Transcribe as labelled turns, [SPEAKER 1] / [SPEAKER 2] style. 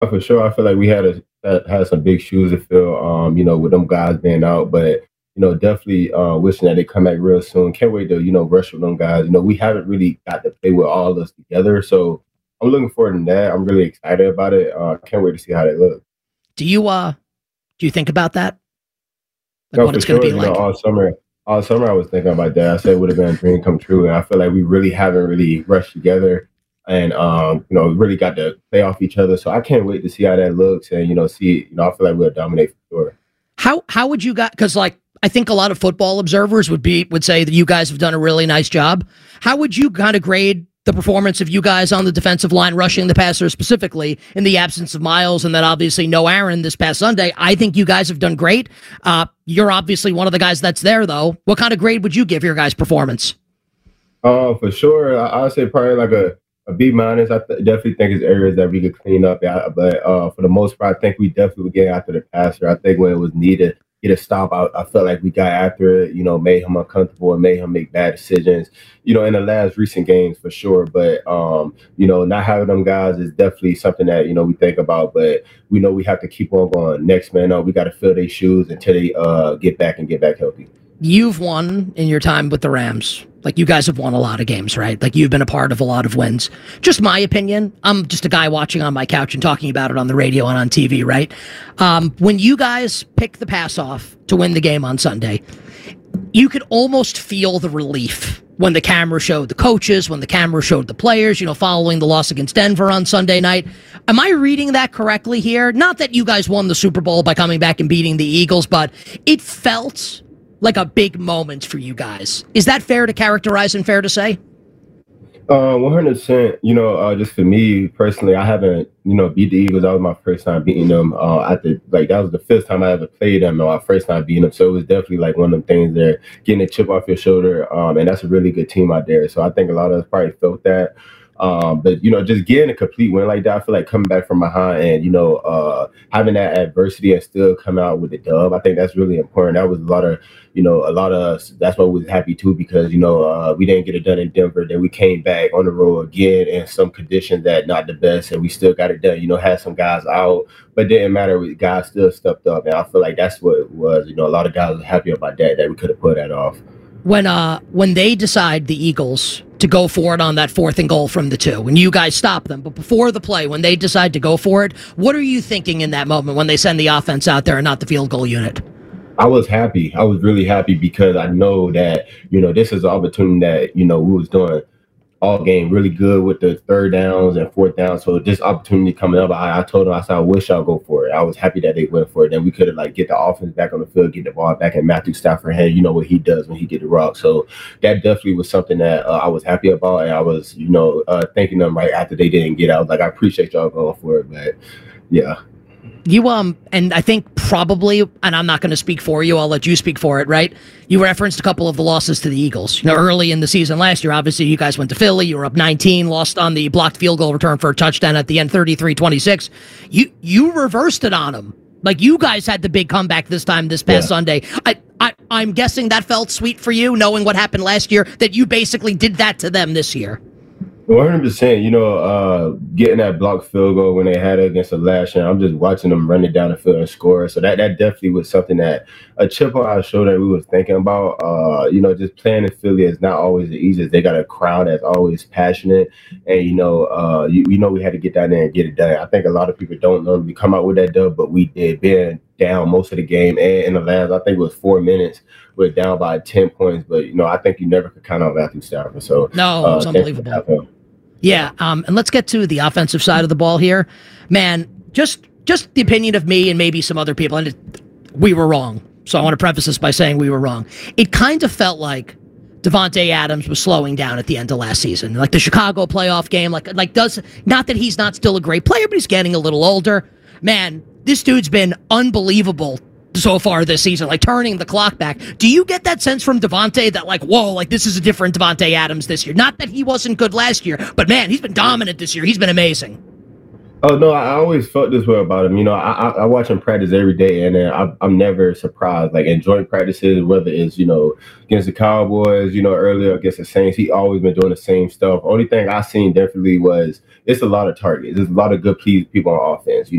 [SPEAKER 1] For sure. I feel like we had some big shoes to fill, with them guys being out. But definitely wishing that they come back real soon. Can't wait to rush with them guys. We haven't really got to play with all of us together, so I'm looking forward to that. I'm really excited about it. Can't wait to see how they look.
[SPEAKER 2] Do you think about that? Like
[SPEAKER 1] No,
[SPEAKER 2] what
[SPEAKER 1] for
[SPEAKER 2] it's going to
[SPEAKER 1] sure.
[SPEAKER 2] be like?
[SPEAKER 1] All summer I was thinking about that. I said it would have been a dream come true, and I feel like we really haven't really rushed together, and really got to play off each other. So I can't wait to see how that looks, and see. I feel like we'll dominate for sure.
[SPEAKER 2] How would you guys? Because like I think a lot of football observers would say that you guys have done a really nice job. How would you kind of grade the performance of you guys on the defensive line, rushing the passer specifically in the absence of Miles, and then obviously no Aaron this past Sunday? I think you guys have done great. You're obviously one of the guys that's there, though. What kind of grade would you give your guys' performance?
[SPEAKER 1] For sure, I'd say probably like a B minus. Definitely think it's areas that we could clean up. Yeah, but for the most part, I think we definitely would get after the passer. I think when it was needed, get a stop, I felt like we got after it. Made him uncomfortable and made him make bad decisions. In the last recent games for sure. But not having them guys is definitely something that we think about. But we know we have to keep on going. Next man up, we got to fill their shoes until they get back healthy.
[SPEAKER 2] You've won in your time with the Rams. Like, you guys have won a lot of games, right? Like, you've been a part of a lot of wins. Just my opinion. I'm just a guy watching on my couch and talking about it on the radio and on TV, right? When you guys pick the pass off to win the game on Sunday, you could almost feel the relief when the camera showed the coaches, when the camera showed the players, following the loss against Denver on Sunday night. Am I reading that correctly here? Not that you guys won the Super Bowl by coming back and beating the Eagles, but it felt like a big moment for you guys. Is that fair to characterize and fair to say?
[SPEAKER 1] 100%. Just for me personally, I haven't, beat the Eagles. That was my first time beating them. That was the fifth time I ever played them. Our first time beating them. So it was definitely like one of them things there, getting a chip off your shoulder. And that's a really good team out there. So I think a lot of us probably felt that. But just getting a complete win like that, I feel like coming back from behind and having that adversity and still come out with the dub, I think that's really important. That was a lot of that's why we was happy too, because we didn't get it done in Denver. Then we came back on the road again in some conditions that not the best, and we still got it done. Had some guys out, but didn't matter. Guys still stepped up, and I feel like that's what it was. A lot of guys were happy about that we could have put that off.
[SPEAKER 2] When they decide, the Eagles, to go for it on that 4th and goal from the 2, and you guys stop them, but before the play, when they decide to go for it, what are you thinking in that moment when they send the offense out there and not the field goal unit?
[SPEAKER 1] I was happy. I was really happy because I know that, this is an opportunity that, we was doing all game really good with the 3rd downs and 4th downs. So this opportunity coming up, I told them, I said, I wish y'all go for it. I was happy that they went for it. Then we could have get the offense back on the field, get the ball back in Matthew Stafford's hand. You know what he does when he get the rock. So that definitely was something that I was happy about. And I was, thanking them right after they didn't get out. I was like, I appreciate y'all going for it, but yeah.
[SPEAKER 2] You and I think probably, and I'm not going to speak for you, I'll let you speak for it, right? You referenced a couple of the losses to the Eagles. Early in the season last year, obviously you guys went to Philly, you were up 19, lost on the blocked field goal return for a touchdown at the end, 33-26. You reversed it on them. Like, you guys had the big comeback this past Sunday. I'm guessing that felt sweet for you, knowing what happened last year, that you basically did that to them this year.
[SPEAKER 1] 100%. Getting that blocked field goal when they had it against the last year, I'm just watching them run it down the field and score. So that definitely was something that a chip on our shoulder we was thinking about. Just playing in Philly is not always the easiest. They got a crowd that's always passionate, and we had to get down there and get it done. I think a lot of people don't normally come out with that dub, but we did. Being down most of the game, and in the last, I think it was 4 minutes, we're down by 10 points. But I think you never could count on Matthew Stafford. So
[SPEAKER 2] no, it's unbelievable. Yeah, and let's get to the offensive side of the ball here. Man, just the opinion of me and maybe some other people, and we were wrong. So I want to preface this by saying we were wrong. It kind of felt like Davante Adams was slowing down at the end of last season. Like the Chicago playoff game, not that he's not still a great player, but he's getting a little older. Man, this dude's been unbelievable so far this season, turning the clock back. Do you get that sense from Davante that whoa, this is a different Davante Adams this year? Not that he wasn't good last year, but man, he's been dominant this year. He's been amazing.
[SPEAKER 1] Oh no, I always felt this way about him. You know, I watch him practice every day, and I'm never surprised. Like in joint practices, whether it's against the Cowboys, earlier against the Saints, he always been doing the same stuff. Only thing I seen definitely was it's a lot of targets. There's a lot of good people on offense.